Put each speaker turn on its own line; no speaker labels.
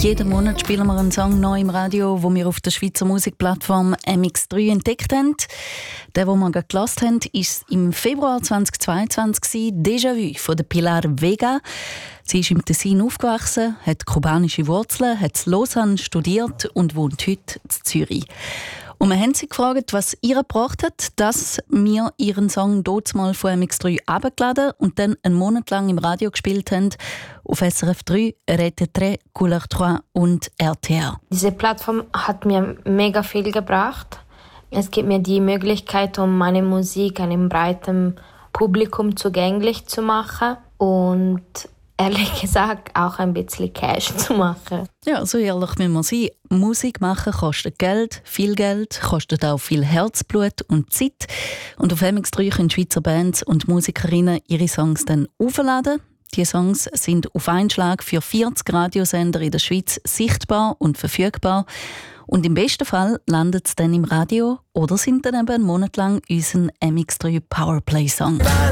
Jeden Monat spielen wir einen Song neu im Radio, den wir auf der Schweizer Musikplattform MX3 entdeckt haben. Der, den wir gerade gehört haben, war im Februar 2022 «Déjà-vu» von der Pilar Vega. Sie ist im Tessin aufgewachsen, hat kubanische Wurzeln, hat in Lausanne studiert und wohnt heute in Zürich. Und wir haben sie gefragt, was ihr gebracht hat, dass wir ihren Song «Dotsmal» von MX3 abgeladen und dann einen Monat lang im Radio gespielt haben auf SRF 3, RT3, Couleur 3 und RTR.
Diese Plattform hat mir mega viel gebracht. Es gibt mir die Möglichkeit, um meine Musik einem breiten Publikum zugänglich zu machen und ehrlich gesagt auch ein bisschen Cash zu machen.
Ja, so ehrlich müssen wir sein. Musik machen kostet Geld, kostet auch viel Herzblut und Zeit. Und auf MX3 können Schweizer Bands und Musikerinnen ihre Songs dann aufladen. Die Songs sind auf einen Schlag für 40 Radiosender in der Schweiz sichtbar und verfügbar. Und im besten Fall landet es dann im Radio oder sind dann eben einen Monat lang unseren MX3 Powerplay-Song.